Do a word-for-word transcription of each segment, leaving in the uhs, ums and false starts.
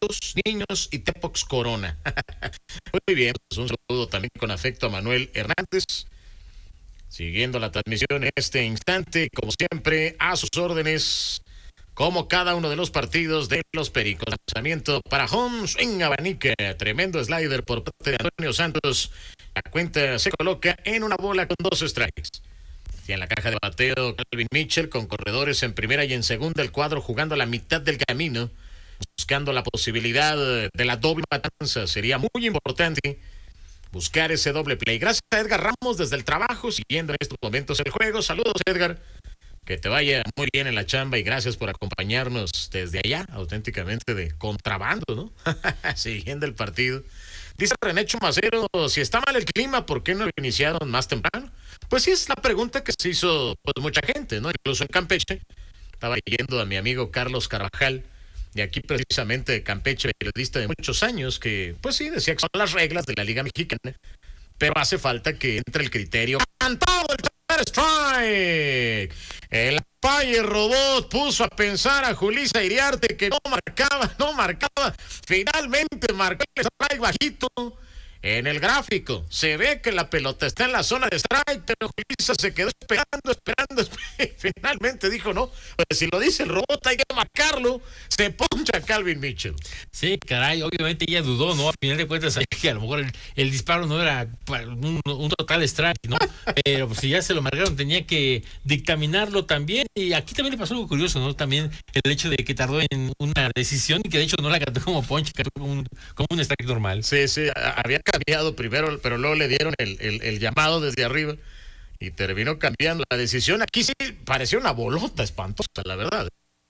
adultos, niños y Tepox Corona. Muy bien, pues un saludo también con afecto a Manuel Hernández, siguiendo la transmisión en este instante, como siempre, a sus órdenes, como cada uno de los partidos de los Pericos. Lanzamiento para home, swing abanica, tremendo slider por parte de Antonio Santos. La cuenta se coloca en una bola con dos strikes. Y en la caja de bateo, Calvin Mitchell con corredores en primera y en segunda, el cuadro jugando a la mitad del camino, buscando la posibilidad de la doble matanza. Sería muy importante buscar ese doble play. Gracias a Edgar Ramos desde el trabajo, siguiendo en estos momentos el juego. Saludos, Edgar. Que te vaya muy bien en la chamba y gracias por acompañarnos desde allá, auténticamente de contrabando, ¿no? Siguiendo el partido. Dice René Chumacero, si está mal el clima, ¿por qué no lo iniciaron más temprano? Pues sí, es la pregunta que se hizo pues, mucha gente, ¿no? Incluso en Campeche. Estaba leyendo a mi amigo Carlos Carvajal, de aquí precisamente de Campeche, periodista de muchos años, que pues sí, decía que son las reglas de la Liga Mexicana, pero hace falta que entre el criterio. ¡Cantado el tercer strike! El Paye Robot puso a pensar a Julissa Iriarte que no marcaba, no marcaba. Finalmente marcó el strike bajito. En el gráfico se ve que la pelota está en la zona de strike, pero Julissa se quedó esperando, esperando, esperando. Finalmente dijo, no, pues si lo dice el robot hay que marcarlo. Se poncha Calvin Mitchell. Sí, caray, obviamente ella dudó, ¿no? A final de cuentas, que a lo mejor el, el disparo no era un, un total strike, ¿no? Pero pues, si ya se lo marcaron, tenía que dictaminarlo también. Y aquí también le pasó algo curioso, ¿no? También el hecho de que tardó en una decisión y que de hecho no la cantó como ponche, cantó como un, como un strike normal. Sí, sí, había cambiado primero, pero luego le dieron el, el, el llamado desde arriba y terminó cambiando la decisión. Aquí sí pareció una bolota espantosa, la verdad.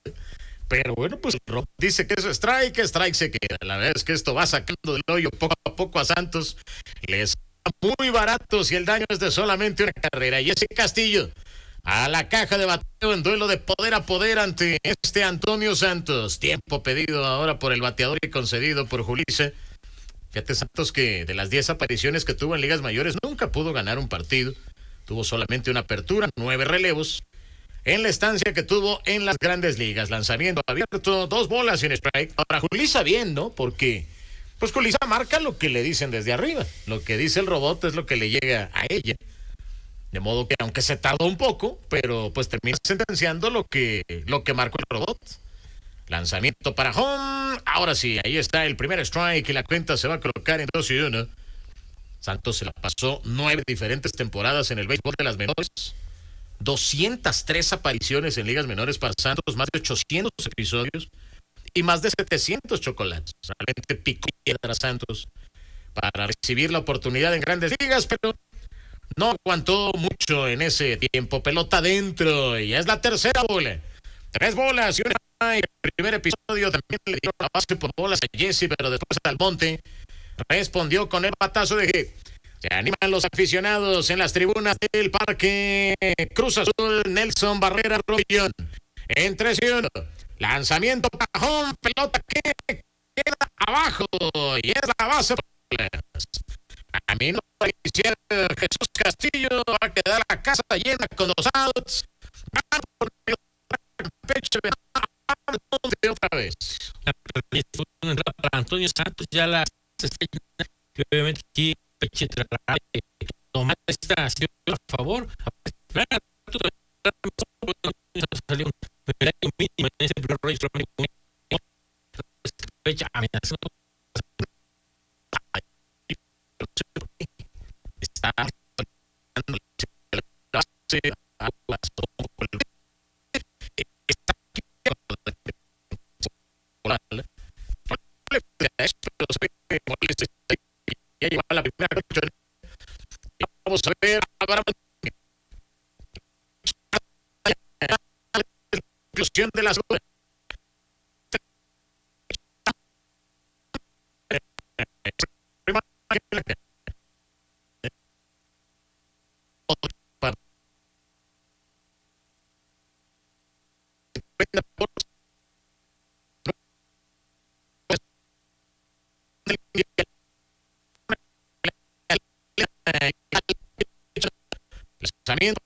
Pero bueno, pues Rob dice que eso es strike, strike se queda. La verdad es que esto va sacando del hoyo poco a poco a Santos. Les va muy barato si el daño es de solamente una carrera. Y ese Castillo a la caja de bateo en duelo de poder a poder ante este Antonio Santos. Tiempo pedido ahora por el bateador y concedido por Julissa. Fíjate, Santos, que de las diez apariciones que tuvo en ligas mayores nunca pudo ganar un partido. Tuvo solamente una apertura, nueve relevos en la estancia que tuvo en las grandes ligas. Lanzamiento abierto, dos bolas sin strike. Ahora Julissa bien, ¿no? Porque pues Julissa marca lo que le dicen desde arriba. Lo que dice el robot es lo que le llega a ella. De modo que aunque se tardó un poco, pero pues termina sentenciando lo que, lo que marcó el robot. Lanzamiento para home. Ahora sí, ahí está el primer strike y la cuenta se va a colocar en dos y uno. Santos se la pasó nueve diferentes temporadas en el béisbol de las menores. doscientas tres apariciones en ligas menores para Santos, más de ochocientos episodios y más de setecientos chocolates. Realmente picó piedra Santos para recibir la oportunidad en grandes ligas, pero no aguantó mucho en ese tiempo. Pelota adentro y es la tercera bola. Tres bolas y una. El primer episodio también le dio la base por bolas a Jesse, pero después Almonte respondió con el batazo de G. Se animan los aficionados en las tribunas del Parque Cruz Azul. Nelson Barrera Robillón en tres y uno. Lanzamiento cajón, pelota que queda abajo y es la base. Camino para iniciar Jesús Castillo. Va a quedar la casa llena con dos outs. Pecho de otra vez. Para Antonio Santos ya la obviamente aquí Peche tratará de tomar esta acción a favor. Salió un medallo mínimo en ese primer rollo. Peche amenazando. Está ya lleva la primera. Vamos a ver la inclusión de las lanzamiento